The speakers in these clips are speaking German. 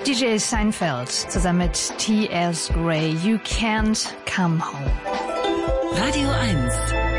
DJ Seinfeld zusammen mit T.S. Gray, You Can't Come Home. Radio 1,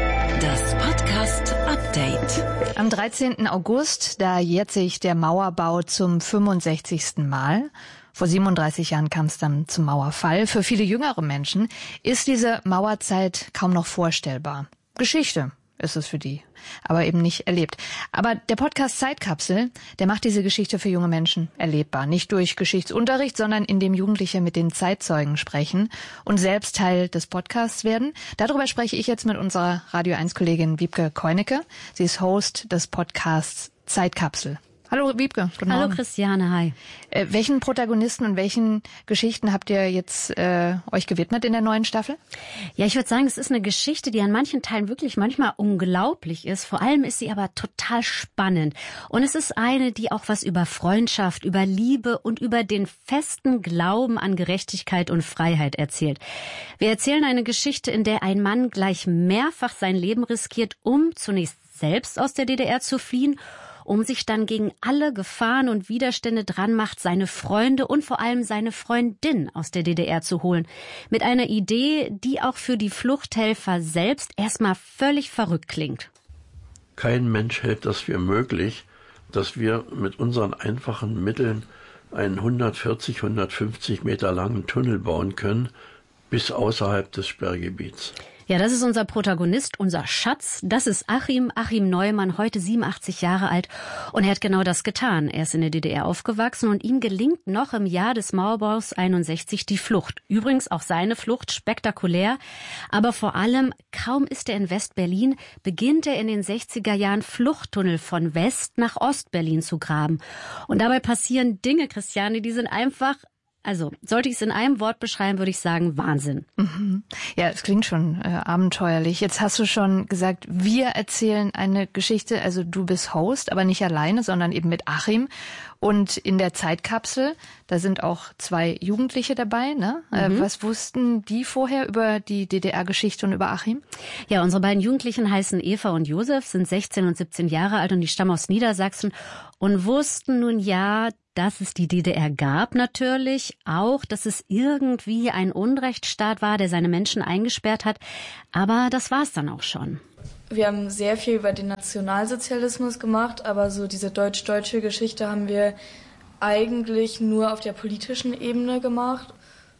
das Podcast-Update. Am 13. August, da jährt sich der Mauerbau zum 65. Mal. Vor 37 Jahren kam es dann zum Mauerfall. Für viele jüngere Menschen ist diese Mauerzeit kaum noch vorstellbar. Geschichte ist es für die, aber eben nicht erlebt. Aber der Podcast Zeitkapsel, der macht diese Geschichte für junge Menschen erlebbar. Nicht durch Geschichtsunterricht, sondern indem Jugendliche mit den Zeitzeugen sprechen und selbst Teil des Podcasts werden. Darüber spreche ich jetzt mit unserer Radio 1-Kollegin Wiebke Keunecke. Sie ist Host des Podcasts Zeitkapsel. Hallo Wiebke, guten Morgen. Hallo Christiane, hi. Welchen Protagonisten und welchen Geschichten habt ihr jetzt euch gewidmet in der neuen Staffel? Ja, ich würde sagen, es ist eine Geschichte, die an manchen Teilen wirklich manchmal unglaublich ist. Vor allem ist sie aber total spannend. Und es ist eine, die auch was über Freundschaft, über Liebe und über den festen Glauben an Gerechtigkeit und Freiheit erzählt. Wir erzählen eine Geschichte, in der ein Mann gleich mehrfach sein Leben riskiert, um zunächst selbst aus der DDR zu fliehen, um sich dann gegen alle Gefahren und Widerstände dran macht, seine Freunde und vor allem seine Freundin aus der DDR zu holen. Mit einer Idee, die auch für die Fluchthelfer selbst erstmal völlig verrückt klingt. Kein Mensch hält das für möglich, dass wir mit unseren einfachen Mitteln einen 140, 150 Meter langen Tunnel bauen können, bis außerhalb des Sperrgebiets. Ja, das ist unser Protagonist, unser Schatz. Das ist Achim Neumann, heute 87 Jahre alt. Und er hat genau das getan. Er ist in der DDR aufgewachsen und ihm gelingt noch im Jahr des Mauerbaus 61 die Flucht. Übrigens auch seine Flucht spektakulär. Aber vor allem, kaum ist er in West-Berlin, beginnt er in den 60er Jahren Fluchttunnel von West nach Ost-Berlin zu graben. Und dabei passieren Dinge, Christiane, die sind einfach... Also, sollte ich es in einem Wort beschreiben, würde ich sagen, Wahnsinn. Mhm. Ja, es klingt schon abenteuerlich. Jetzt hast du schon gesagt, wir erzählen eine Geschichte, also du bist Host, aber nicht alleine, sondern eben mit Achim. Und in der Zeitkapsel, da sind auch 2 Jugendliche dabei, ne? Was wussten die vorher über die DDR-Geschichte und über Achim? Ja, unsere beiden Jugendlichen heißen Eva und Josef, sind 16 und 17 Jahre alt und die stammen aus Niedersachsen und wussten nun ja, dass es die DDR gab natürlich, auch, dass es irgendwie ein Unrechtsstaat war, der seine Menschen eingesperrt hat. Aber das war es dann auch schon. Wir haben sehr viel über den Nationalsozialismus gemacht, aber so diese deutsch-deutsche Geschichte haben wir eigentlich nur auf der politischen Ebene gemacht.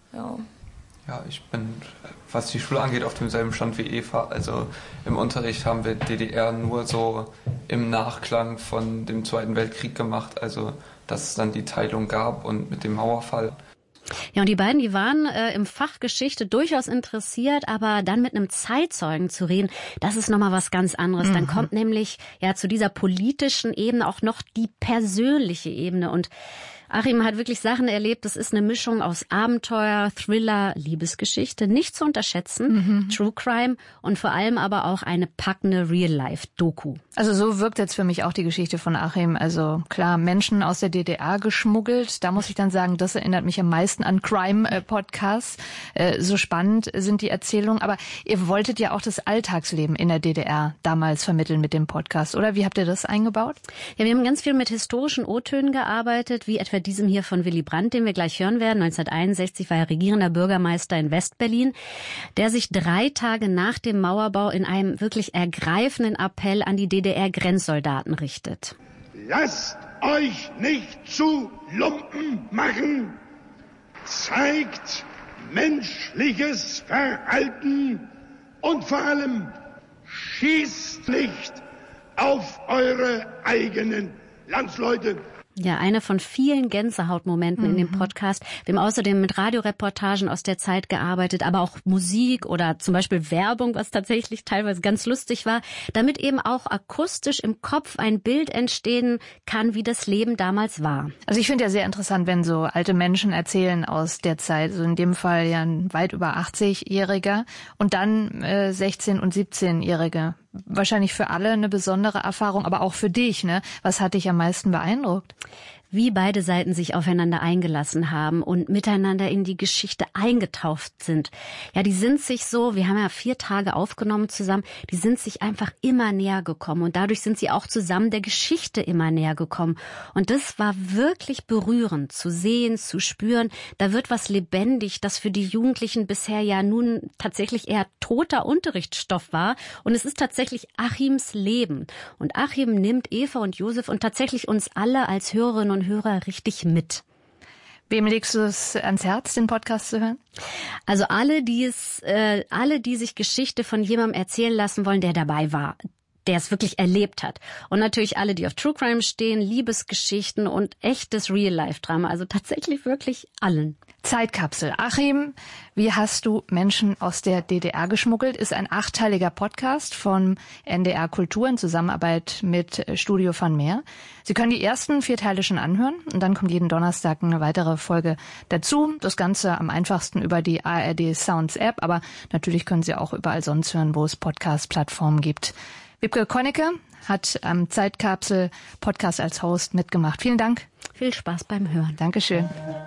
Ja, ich bin, was die Schule angeht, auf demselben Stand wie Eva. Also im Unterricht haben wir DDR nur so im Nachklang von dem Zweiten Weltkrieg gemacht, also dass es dann die Teilung gab und mit dem Mauerfall. Ja, und die beiden, die waren im Fach Geschichte durchaus interessiert, aber dann mit einem Zeitzeugen zu reden, das ist nochmal was ganz anderes. Dann kommt nämlich ja zu dieser politischen Ebene auch noch die persönliche Ebene und Achim hat wirklich Sachen erlebt, das ist eine Mischung aus Abenteuer, Thriller, Liebesgeschichte, nicht zu unterschätzen, True Crime und vor allem aber auch eine packende Real-Life-Doku. Also so wirkt jetzt für mich auch die Geschichte von Achim. Also klar, Menschen aus der DDR geschmuggelt, da muss ich dann sagen, das erinnert mich am meisten an Crime-Podcasts. So spannend sind die Erzählungen, aber ihr wolltet ja auch das Alltagsleben in der DDR damals vermitteln mit dem Podcast, oder? Wie habt ihr das eingebaut? Ja, wir haben ganz viel mit historischen O-Tönen gearbeitet, wie etwa diesem hier von Willy Brandt, den wir gleich hören werden. 1961 war er regierender Bürgermeister in West-Berlin, der sich 3 Tage nach dem Mauerbau in einem wirklich ergreifenden Appell an die DDR-Grenzsoldaten richtet. Lasst euch nicht zu Lumpen machen, zeigt menschliches Verhalten und vor allem schießt nicht auf eure eigenen Landsleute. Ja, einer von vielen Gänsehautmomenten in dem Podcast. Wir haben außerdem mit Radioreportagen aus der Zeit gearbeitet, aber auch Musik oder zum Beispiel Werbung, was tatsächlich teilweise ganz lustig war, damit eben auch akustisch im Kopf ein Bild entstehen kann, wie das Leben damals war. Also ich finde ja sehr interessant, wenn so alte Menschen erzählen aus der Zeit, so in dem Fall ja ein weit über 80-Jähriger und dann 16- und 17-Jährige. Wahrscheinlich für alle eine besondere Erfahrung, aber auch für dich, ne? Was hat dich am meisten beeindruckt? wie beide Seiten sich aufeinander eingelassen haben und miteinander in die Geschichte eingetaucht sind. Ja, die sind sich so, wir haben ja 4 Tage aufgenommen zusammen, die sind sich einfach immer näher gekommen und dadurch sind sie auch zusammen der Geschichte immer näher gekommen. Und das war wirklich berührend, zu sehen, zu spüren. Da wird was lebendig, das für die Jugendlichen bisher ja nun tatsächlich eher toter Unterrichtsstoff war. Und es ist tatsächlich Achims Leben. Und Achim nimmt Eva und Josef und tatsächlich uns alle als Hörerinnen und Hörer richtig mit. Wem legst du es ans Herz, den Podcast zu hören? Also alle, die sich Geschichte von jemandem erzählen lassen wollen, der dabei war, der es wirklich erlebt hat. Und natürlich alle, die auf True Crime stehen, Liebesgeschichten und echtes Real-Life-Drama. Also tatsächlich wirklich allen. Zeitkapsel. Achim, wie hast du Menschen aus der DDR geschmuggelt? Ist ein 8-teiliger Podcast von NDR Kultur in Zusammenarbeit mit Studio von Meer. Sie können die ersten 4 Teile schon anhören und dann kommt jeden Donnerstag eine weitere Folge dazu. Das Ganze am einfachsten über die ARD Sounds App, aber natürlich können Sie auch überall sonst hören, wo es Podcast-Plattformen gibt. Wiebke Konnicke hat am Zeitkapsel-Podcast als Host mitgemacht. Vielen Dank. Viel Spaß beim Hören. Dankeschön.